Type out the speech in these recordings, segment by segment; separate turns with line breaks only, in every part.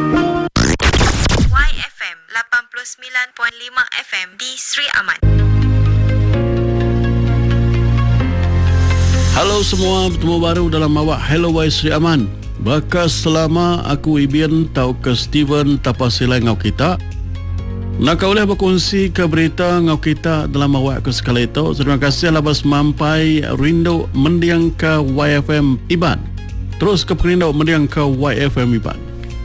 YFM 89.5 FM di Sri Aman.
Halo semua, bertemu baru dalam awak Hello Y Sri Aman. Bakas selama aku Ibian tau ke Steven tapasilai ngau kita. Nak boleh berkongsi ke berita ngau kita dalam awak ke sekali itu. Terima kasih labas mampai rindu mendiang ke YFM Iban. Terus ke rindu mendiang ke YFM Iban.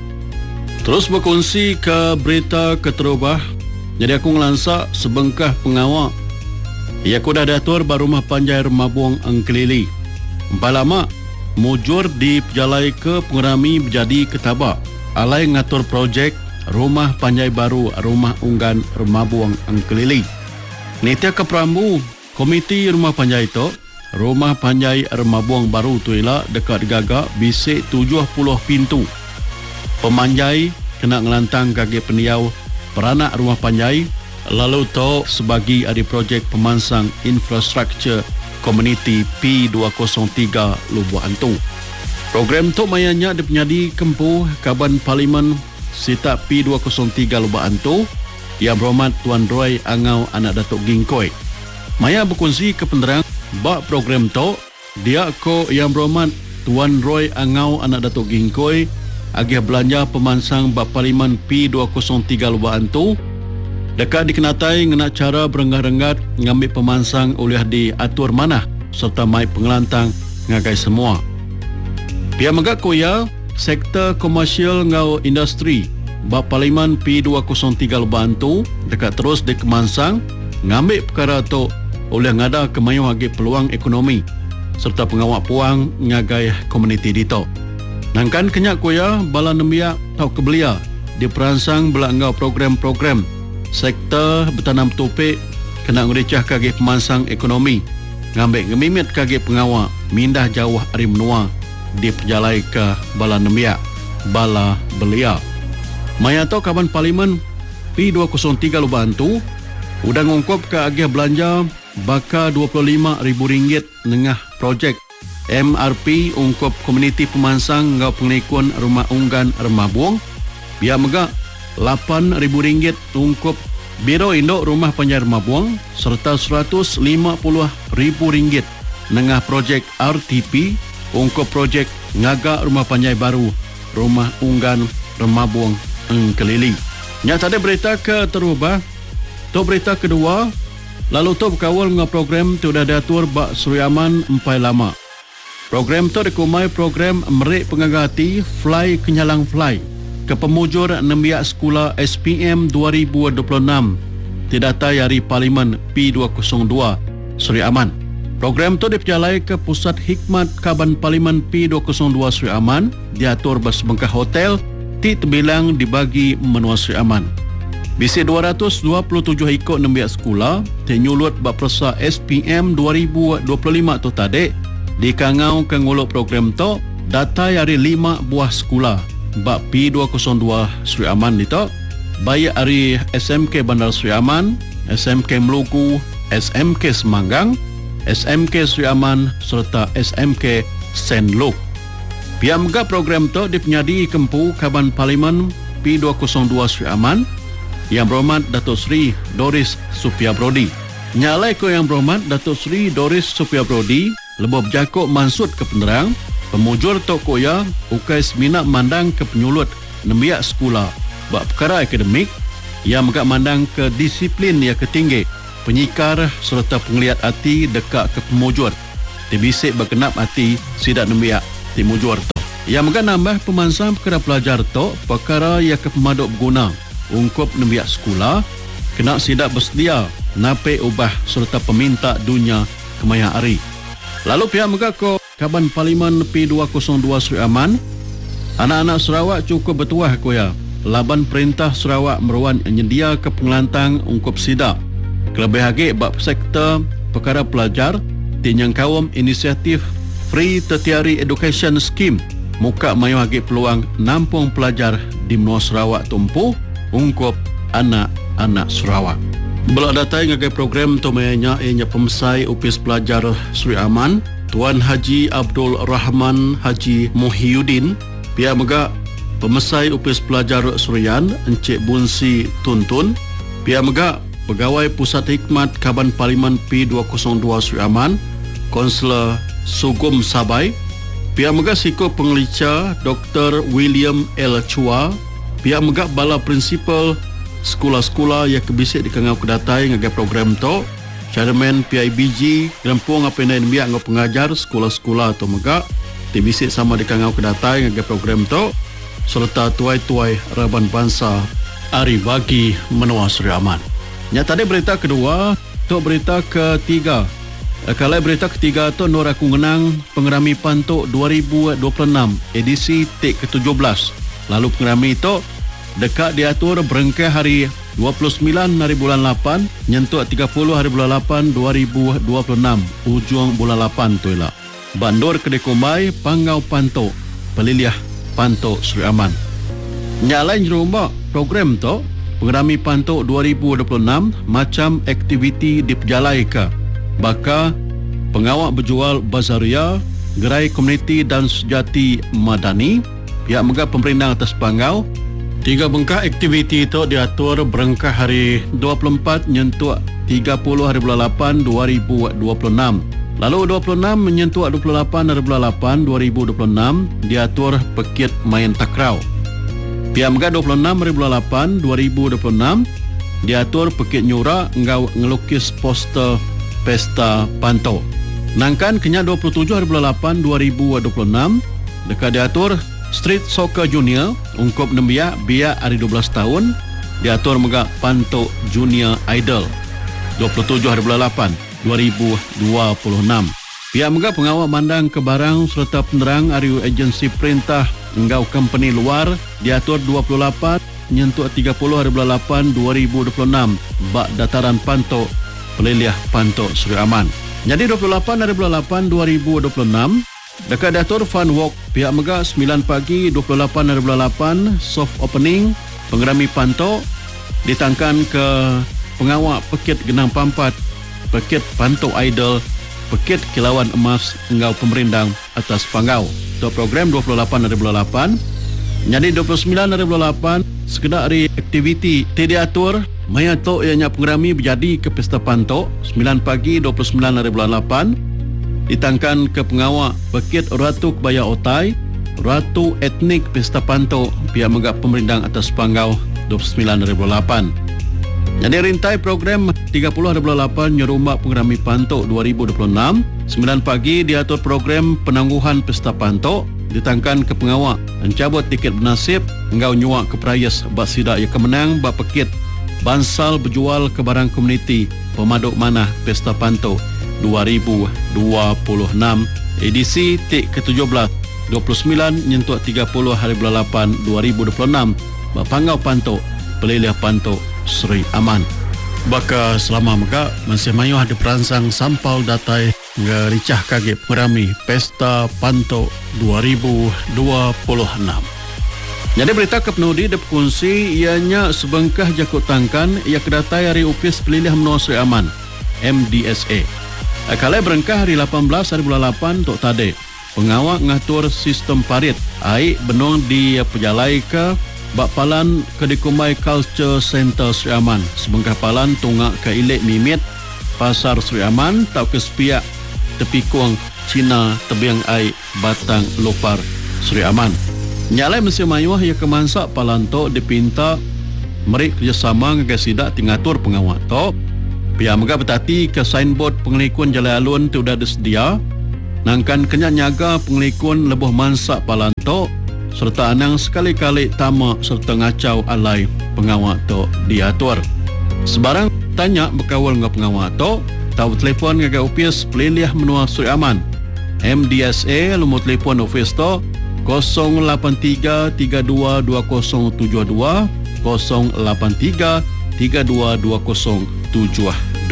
Terus berkongsi ke berita keterubah. Jadi aku ngelansak sebengkah pengawak. Ia aku dah datur barumah panjai Remabung Angkelili. Empat lama, mujur di pejalai ke pengerami berjadi ketabak. Alai ngatur projek rumah panjai baru rumah unggan Remabung Angkelili. Nitia ke Perambu, komiti rumah panjai itu, rumah panjai Remabung baru tu ialah dekat gagak bisik 70 pintu. Pemanjai kena ngelantang gage peniau peranak rumah panjai. Lalu tu sebagai ada projek pemansang infrastruktur komuniti P203 Lubuk Antu. Program tu mayanya dipenyadi kempuh Kaban Parlimen Sita P203 Lubuk Antu yang berhormat Tuan Roy Angau anak Datuk Gingkoi. Maya berkongsi ke penerang bak program tu dia ko yang berhormat Tuan Roy Angau anak Datuk Gingkoi agih belanja pemansang bak Parlimen P203 Lubuk Antu. Dekat dikenatai ngena cara berengat-rengat ngambil pemansang oleh diatur manah serta mai pengelantang ngagai semua. Pihak megak koya sektor komersial ngau industri bak Parlimen P203 Lubuk Antu dekat terus di kemansang ngambil perkara tu oleh ngada kemayuh agi peluang ekonomi serta pengawak puang ngagai komuniti dito. Nangkan kenyak koya bala nembiak tau kebelia diperansang belangau program-program sektor bertanam topik kena ngericah kage pemansang ekonomi ngambil ngemimit kage pengawak mindah jauh ari menua di perjalai ke bala nembiak bala belia. Maya to Kaban Parlimen P203 Lubuk Antu udang ngongkop ke agih belanja baka RM25,000 nengah projek MRP ungkop komuniti pemansang ngau penglikuan rumah unggan Remabung. Biar megak RM8,000 ungkop Biro Induk Rumah Panjai Remabung serta RM150,000 nengah projek RTP ungkop projek ngagak rumah panjai baru rumah unggan Remabung Angkelili. Nya tadi berita ke terubah. Tu berita kedua lalu tu berkawal dengan program tu dah diatur bak Sri Aman empai lama. Program tu dikumai program merik pengagati Fly Kenyalang Fly ke pemujur nembiak sekolah SPM 2026 didatai dari Parlimen P202 Sri Aman. Program itu diperjalai ke Pusat Hikmat Kaban Parlimen P202 Sri Aman diatur bersebengkah hotel ti terbilang dibagi menua Sri Aman. Bisi 227 ikut nembiak sekolah tenyulut bak persa SPM 2025 tu tadi dikangau ke nguluk program tu datai dari 5 buah sekolah bak P202 Sri Aman itu baik dari SMK Bandar Sri Aman, SMK Meluku, SMK Semanggang, SMK Sri Aman serta SMK Saint Luke. Pihak megah program itu dipenyadi kempu Kaban Parlimen P202 Sri Aman yang berhormat Datuk Sri Doris Supia Brody. Nyalai ko yang berhormat Datuk Sri Doris Supia Brody lebih berjakuk mansut ke penerang pemujur Tok Koya ukai seminat mandang ke penyulut nembiak sekolah bak perkara akademik yang megak mandang ke disiplin yang ketinggi penyikar serta penglihat hati dekat ke pemujur dibisik berkenap hati sidak nembiak timujur tu yang megak nambah pemansang perkara pelajar tu perkara yang ke pemaduk berguna ungkup nembiak sekolah kena sidak bersedia nape ubah serta peminta dunia kemayah hari. Lalu pihak megak ko Kaban Parlimen P202 Sri Aman, anak-anak Sarawak cukup bertuah koya. Laban perintah Sarawak meruan nyedia ke pengelantang ungkup sidak. Kelebih lagi bab sektor perkara pelajar tinyang kawam inisiatif Free Tertiary Education Scheme muka mayu lagi peluang nampung pelajar di menua Sarawak tumpu ungkup anak-anak Sarawak. Belak datai ngagai program tu mayanya ianya pemesai upis pelajar Sri Aman Tuan Haji Abdul Rahman Haji Muhyiddin pihak megak Pemesai Upis Pelajar Surian Encik Bunsi Tuntun, pihak megak Pegawai Pusat Hikmat Kaban Parlimen P202 Sri Aman, Kaunselor Sugum Sabai, pihak megak Siko Pengelicah Dr. William L. Chua, pihak megak Bala Prinsipal Sekolah-sekolah yang kebisik di Kangau Kedatai ngagai program tu, Chairman PIBG Gerampung apa yang biak ngau pengajar sekolah-sekolah atau megak dibisik sama di Kangau Kedatai ngagai program tu, serta tuai-tuai Raban Bangsa Hari Bagi Menua Sri Aman. Yang tadi berita kedua, tu berita ketiga. Kalau berita ketiga tu Nur Aku Ngenang Pengerami Pantuk 2026 edisi TIK ke-17. Lalu pengerami itu dekat diatur berengkai hari 29 hari bulan 8 nyentuh 30 hari bulan 8 2026 ujung bulan 8 tu ialah. Bandur Kedai Kumbai Pangau Pantuk Peliliah Pantuk Sri Aman. Nyalain rumah program tu Pengerami Pantuk 2026 macam aktiviti diperjalai ke baka pengawak berjual bazaria, gerai komuniti dan sejati madani, pihak megah pemerintah atas Pangau. Tiga bengkak aktiviti itu diatur berengkah hari 24 nyentuh 30 hari bulan 8 2026. Lalu 26 menyentuh 28 hari bulan 8 2026 diatur Pekit Main Takrau. Pihak megah 26 hari bulan 8 2026 diatur Pekit Nyura ngau ngelukis poster Pesta Pantuk. Nangkan kenya 27 hari bulan 8 2026 dekat diatur Street Soccer Junior ungkup nembiak biak hari 12 tahun diatur megak Pantuk Junior Idol 27 hari bulan 8 2026. Pihak megak pengawal mandang ke barang serta penerang hari agensi perintah engau company luar diatur 28 nyentuh 30 hari bulan 8 2026 bak dataran Pantuk Peliliah Pantuk Sri Aman. Jadi 28 hari bulan 8 2026 dekat diatur Fun Walk pihak megak 9 pagi 28 hari bulan 8 soft opening pengerami Pantuk ditangkan ke pengawak Pekit Genang Pampat, Pekit Pantuk Idol, Pekit Kilauan Emas engau pemerindang atas Pangau. Untuk program 28 hari bulan 8. Jadi 29 hari bulan 8 sekedar hari aktiviti diatur maya tok ianya pengerami berjadi ke Pesta Pantuk 9 pagi 29 hari bulan 8 ditangkan ke pengawak Pekit Ratu Kebaya Otai, Ratu Etnik Pesta Pantuk pihak megak pemerintah atas Pangau 29 hari bulan 8. Jadi rintai program 30 hari bulan 8 nyerumbak pengerami Pantuk 2026 9 pagi diatur program penangguhan Pesta Pantuk ditangkan ke pengawak mencabut tiket bernasib engau nyuak ke perayas bak sidak yang kemenang bak Pekit Bansal berjual ke barang komuniti pemaduk manah Pesta Pantuk 2026 edisi TIK ke-17 29 nyentuh 30 hari bulan 8 2026 bak Pangau Pantuk Peliliah Pantuk Sri Aman. Baka selama mega masih mayuh ada perangsang sampal datai ngericah kaget merami Pesta Pantuk 2026. Jadi berita kepenudi diperkongsi ianya sebengkah jakut tangkan ia kedatai hari upis Peliliah Menua Sri Aman MDSA. Kalau berengkah hari 18 hari bulan 8 tok tadi pengawak ngatur sistem parit air benung di pejalai ke bak palan Kedai Kumbai Culture Center Sri Aman sebengkah palan tunggak ke ilik mimit Pasar Sri Aman tau ke sepiak tepi kuang Cina tebiang air Batang Lopar Sri Aman. Nyalai mesin mayuah ia kemansak palan tok dipinta merik kerjasama dengan sidak tingatur pengawak tok. Pihak megah bertati ke signboard pengelikun jalan alun tu dah disedia. Nangkan kenyak nyaga pengelikun lebuh mansak palantok serta anang sekali-kali tamak serta ngacau alai pengawak tok diatur. Sebarang tanya berkawal dengan pengawak tok, tahu telefon dengan upis Peliliah Menua Sri Aman. MDSA lumur telefon ofis tok 083 32 2072 083 322072.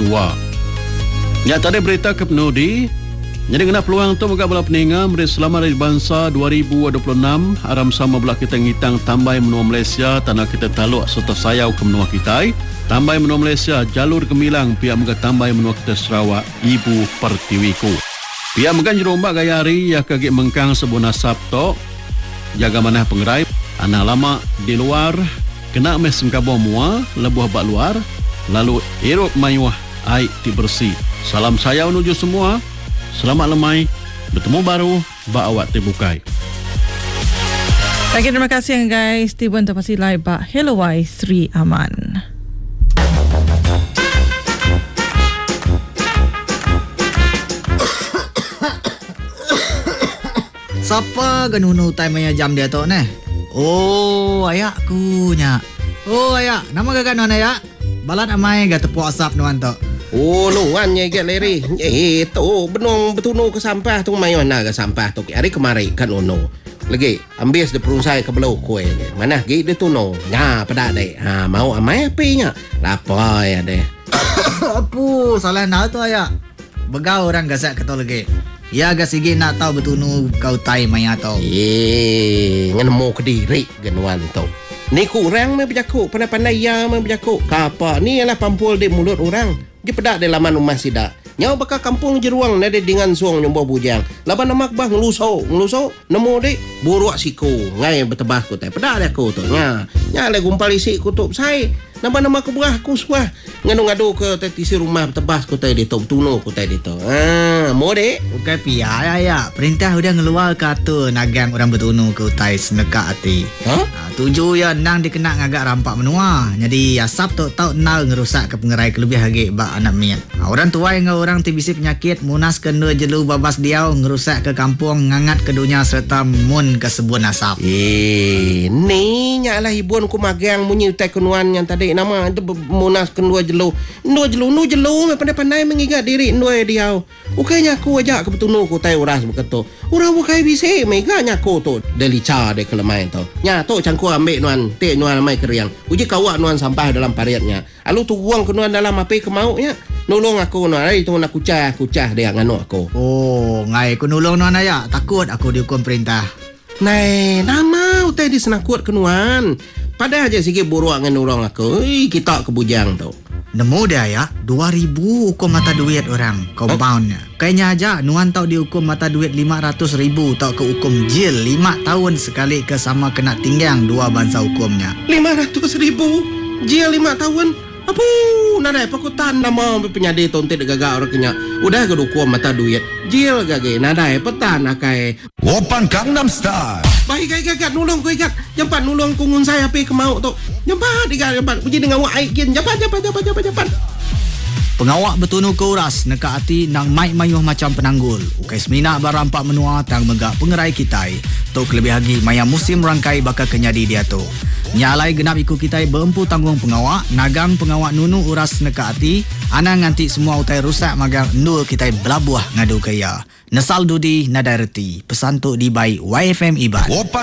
Ya tadi berita kepenudi. Jadi kena peluang tu muka bala peninga Merit Selamat Hari Bangsa 2026 aram sama belah kita ngitang tambai menua Malaysia tanah kita taluk serta sayau ke menua kita. Tambai menua Malaysia jalur gemilang pihak muka tambai menua kita Sarawak Ibu Pertiwiku. Pihak muka jerombak gaya hari ya kagik mengkang sebuah nasab tok jaga manah pengerai Anak lama di luar kena mes mengkabau mua lebuh bak luar lalu irut mayuah air ti bersih. Salam saya menuju semua. Selamat lemai. Bertemu baru bak awak ti bukai.
Lagi terima kasih guys. Steven Tapasilai bak Hello Wai Sri Aman.
Siapa genunu time maya jam dia tu ne? Oh, ayakku nya. Oh, ayak. Nama gagan nuan ayak? Balat amai ga tepuk asap nuan tu.
Oh, nuan nya get leri. Tu benong betunu ke sampah tu mai mana ke sampah tu. Hari kemari kan ono. Lagi ambil de perungsai ke belau kue. Mana gi de tuno. Nya pada dek. Ha mau amai apinya. Lapar ya deh.
Apu, salah nak tu ayak. Begau orang gasak ketol lagi. Ya ga sige nak tahu betunu kau tai maya tau.
Ngenemu ke diri genuan tu. Ni kurang me berjakuk, pandai-pandai ya me berjakuk. Kapa ni ialah pampul di mulut orang. Dia pedak di laman rumah sidak. Nyau bakal kampung jeruang nade dengan suang nyombo bujang. Laban namak bah ngeluso, nemu dek buruak siku. Ngai bertebas ku tai. Pedak dia ku tu. Nya le gumpal isi kutup sai. Nama-nama kebuah ku suah. Ngadu-ngadu ke tetisi rumah tebas ku tai ditu, tuno ku tai ditu. Mau dek?
Bukan pia ya. Perintah udah ngeluar kata nagang orang bertunu ke utai seneka hati. Tuju ya nang dikena ngagak rampak menua. Jadi asap tu tau nal ngerusak ke pengerai kelebih hagi bak anak miat. Orang tua yang orang tibisi penyakit munas kena jelu babas diau ngerusak ke kampung ngangat ke dunia serta mun ke sebun asap.
Ni nyalah ibuan ku magang munyi utai kenuan yang tadi nama munas kedua jelu pandai-pandai mengingat diri ndua diau. Ukainya aku ajak ke betunu ku tai uras beketu. Urang bukai bisi meganya aku tu delica de kelemai tu. Nya tu cangku ambil nuan te nuan mai keriang. Uji kawak nuan sampah dalam pariatnya. Alu tu buang ke nuan dalam api kemaunya. Nolong aku nuan ai tu nak kucah dia nganu aku.
Oh, ngai ku nolong nuan aya. Takut aku dihukum perintah.
Nai, nama utai di senakut ke nuan. Pada aja sikit buruak dengan orang aku. Kita ke bujang tu.
Nemu dia ya, 2,000 hukum mata duit orang, compoundnya. Kayaknya aja, nuan tau dihukum mata duit 500,000 tau ke hukum jil 5 tahun sekali ke sama kena tinggang 2 bangsa hukumnya.
500,000? Jil 5 tahun? Apa? Nadai pakutan nama penyadi tonte de gaga orang kenya. Udah ke hukum mata duit. Jil gage, nadai petan akai.
Open Gangnam Style.
Baik gak nulung ku ikat. Jampan nulung ku ngun saya api kemau tu. Jampan jampan. Uji dengan wak aikin. Jampan.
Pengawak betunu ke uras neka hati nang mai mayuh macam penanggul. Ukai semina barampak menua tang megak pengerai kitai. Tok lebih lagi maya musim rangkai bakal kenyadi dia tu. Nyalai genap ikut kitai berempu tanggung pengawak, nagang pengawak nunu uras neka hati, anang nganti semua utai rusak magang nul kitai belabuah ngadu kaya. Nesal dudi nadai reti. Pesan tu di baik YFM Iban.